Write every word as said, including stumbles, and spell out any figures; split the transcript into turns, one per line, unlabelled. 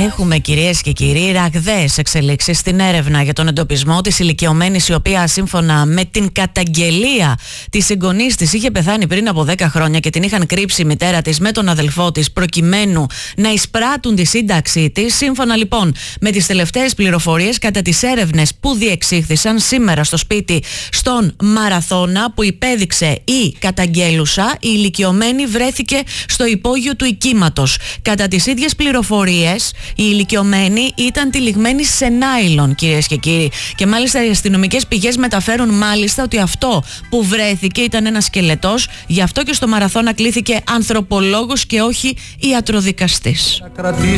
έχουμε, κυρίες και κύριοι, ραγδαίες εξελίξεις στην έρευνα για τον εντοπισμό της ηλικιωμένης, η οποία σύμφωνα με την καταγγελία της συγγονής της είχε πεθάνει πριν από δέκα χρόνια και την είχαν κρύψει η μητέρα της με τον αδελφό της προκειμένου να εισπράττουν τη σύνταξή της. Σύμφωνα λοιπόν με τις τελευταίες πληροφορίες, κατά τις έρευνες που διεξήχθησαν σήμερα στο σπίτι στον Μαραθώνα που υπέδειξε η καταγγέλουσα, η ηλικιωμένη βρέθηκε στο υπόγειο του οικίματος. Κατά τις ίδιες πληροφορίες, η ηλικιωμένη ήταν τυλιγμένη σε νάιλον, κυρίες και κύριοι. Και μάλιστα οι αστυνομικές πηγές μεταφέρουν μάλιστα ότι αυτό που βρέθηκε ήταν ένα σκελετός. Γι' αυτό και στο Μαραθώνα κλήθηκε ανθρωπολόγος και όχι ιατροδικαστής.